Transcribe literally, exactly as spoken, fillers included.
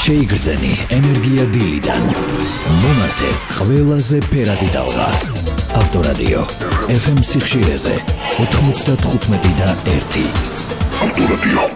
შეიგრძენი ენერგია დილიდან. მომართე ყველაზე ფერადი ტალღა. ავტორადიო ეფ ემ სიხშირეზე ოთხმოცდათხუთმეტი და ერთი. ავტორადიო